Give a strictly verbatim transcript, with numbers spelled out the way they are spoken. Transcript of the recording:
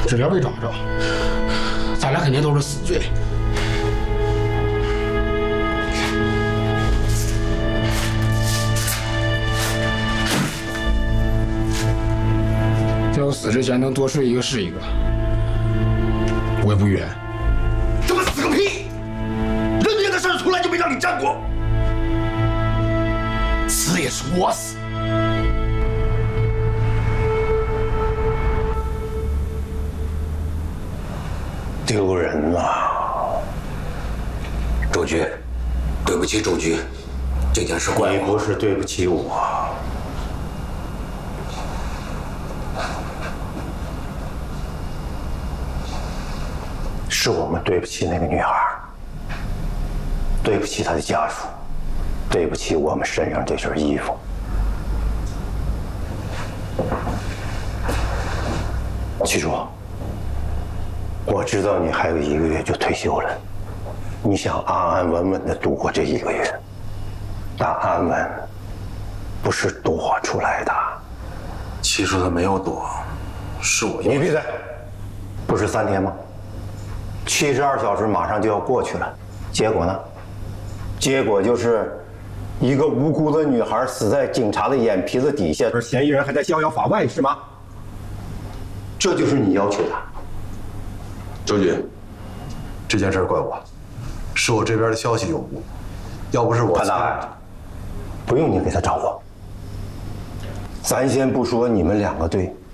治疗被抓着，咱俩肯定都是死罪。在我死之前能多睡一个是一个，我也不冤。 他妈死个屁！人家的事儿从来就没让你沾过，死也是我死。 丢人啊！ 周局，对不起，周局，这件事怪我。 你不是对不起我，是我们对不起那个女孩，对不起她的家属，对不起我们身上这身衣服。记住。 我知道你还有一个月就退休了，你想安安稳稳的度过这一个月，但安稳不是躲出来的。 其实他没有躲，是我。 你闭嘴！不是三天吗？七十二小时马上就要过去了，结果呢？结果就是一个无辜的女孩死在警察的眼皮子底下，而嫌疑人还在逍遥法外，是吗？这就是你要求的。 周局，这件事怪我，是我这边的消息有误，要不是我…… 潘大海，不用你给他找我。咱先不说你们两个对